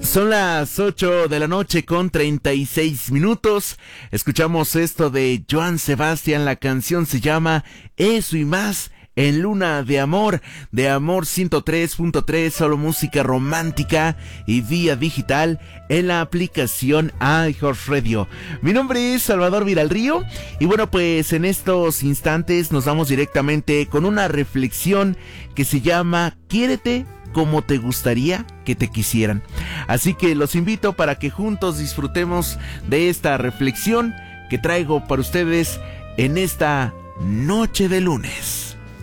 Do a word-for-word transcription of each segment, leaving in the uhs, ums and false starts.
Son las ocho de la noche con treinta y seis minutos. Escuchamos esto de Joan Sebastián. La canción se llama Eso y Más en Luna de Amor, de Amor ciento tres punto tres, solo música romántica y vía digital en la aplicación iHeartRadio. Mi nombre es Salvador Viralrío y bueno, pues en estos instantes nos vamos directamente con una reflexión que se llama Quiérete como te gustaría que te quisieran. Así que los invito para que juntos disfrutemos de esta reflexión que traigo para ustedes en esta noche de lunes.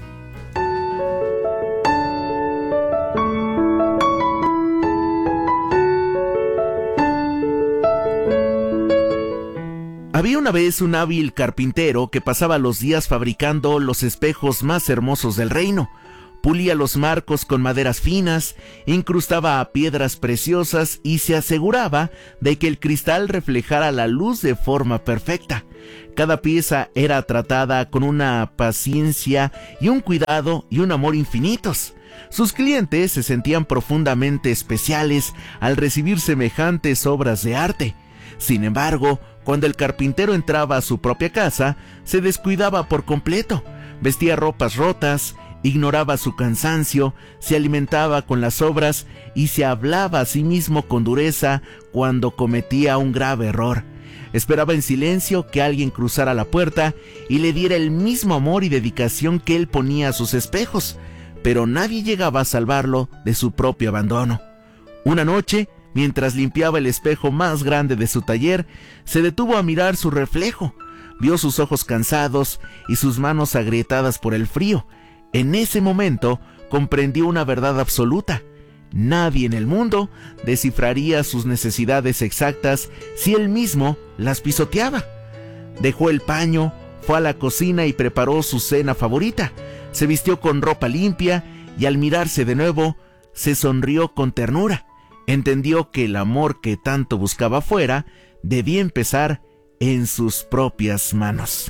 Había una vez un hábil carpintero que pasaba los días fabricando los espejos más hermosos del reino. Pulía los marcos con maderas finas, incrustaba piedras preciosas y se aseguraba de que el cristal reflejara la luz de forma perfecta. Cada pieza era tratada con una paciencia y un cuidado y un amor infinitos. Sus clientes se sentían profundamente especiales al recibir semejantes obras de arte. Sin embargo, cuando el carpintero entraba a su propia casa, se descuidaba por completo. Vestía ropas rotas, ignoraba su cansancio, se alimentaba con las obras y se hablaba a sí mismo con dureza cuando cometía un grave error. Esperaba en silencio que alguien cruzara la puerta y le diera el mismo amor y dedicación que él ponía a sus espejos, pero nadie llegaba a salvarlo de su propio abandono. Una noche, mientras limpiaba el espejo más grande de su taller, se detuvo a mirar su reflejo. Vio sus ojos cansados y sus manos agrietadas por el frío. En ese momento comprendió una verdad absoluta. Nadie en el mundo descifraría sus necesidades exactas si él mismo las pisoteaba. Dejó el paño, fue a la cocina y preparó su cena favorita. Se vistió con ropa limpia y al mirarse de nuevo, se sonrió con ternura. Entendió que el amor que tanto buscaba afuera debía empezar en sus propias manos.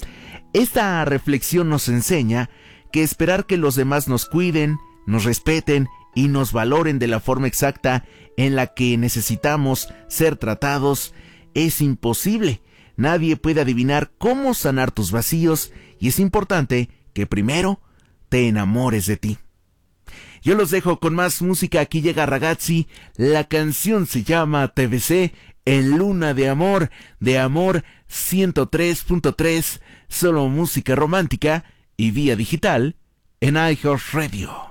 Esta reflexión nos enseña que esperar que los demás nos cuiden, nos respeten y nos valoren de la forma exacta en la que necesitamos ser tratados es imposible. Nadie puede adivinar cómo sanar tus vacíos y es importante que primero te enamores de ti. Yo los dejo con más música. Aquí llega Ragazzi. La canción se llama Te besé en Luna de Amor, de Amor ciento tres punto tres, solo música romántica y vía digital en iHeartRadio.